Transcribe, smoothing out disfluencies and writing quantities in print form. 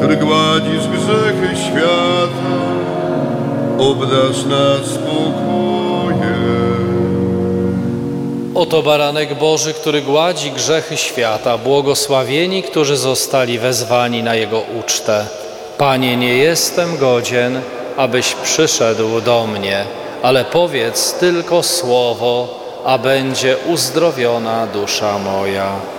który gładzisz grzechy świata, obdarz nas spokojem. Oto baranek Boży, który gładzi grzechy świata. Błogosławieni, którzy zostali wezwani na Jego ucztę. Panie, nie jestem godzien, abyś przyszedł do mnie, ale powiedz tylko słowo, a będzie uzdrowiona dusza moja.